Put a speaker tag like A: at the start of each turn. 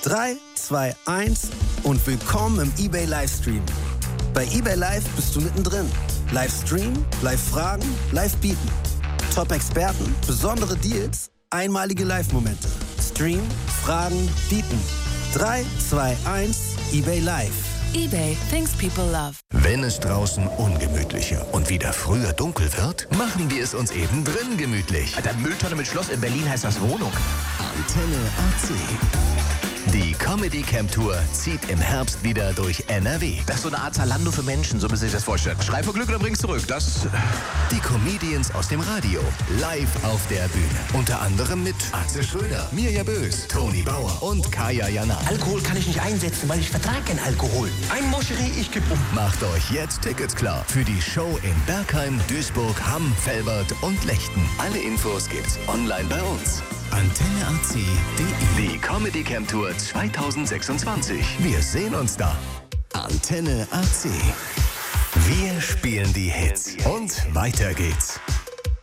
A: 3, 2, 1 und willkommen im eBay Livestream. Bei eBay Live bist du mittendrin. Livestream, Live-Fragen, Live-Bieten. Top-Experten, besondere Deals, einmalige Live-Momente. Stream, Fragen, Bieten. 3, 2, 1, eBay Live.
B: eBay, things people love.
C: Wenn es draußen ungemütlicher und wieder früher dunkel wird, machen wir es uns eben drin gemütlich.
D: Alter, Mülltonne mit Schloss in Berlin heißt das Wohnung.
C: Antenne AC. Die Comedy Camp Tour zieht im Herbst wieder durch NRW.
D: Das ist so eine Art Zalando für Menschen, so müssen Sie sich das vorstellen. Schrei vor Glück oder bring's zurück, das...
C: Die Comedians aus dem Radio, live auf der Bühne. Unter anderem mit Atze Schröder, Mirja Bös, Toni Bauer und Kaya Jana.
D: Alkohol kann ich nicht einsetzen, weil ich vertrage keinen Alkohol. Ein Moscherie, ich geb um.
C: Macht euch jetzt Tickets klar für die Show in Bergheim, Duisburg, Hamm, Velbert und Lechten. Alle Infos gibt's online bei uns. AntenneAC.de. Die Comedy Camp Tour 2026. Wir sehen uns da. Antenne AC. Wir spielen die Hits. Und weiter geht's.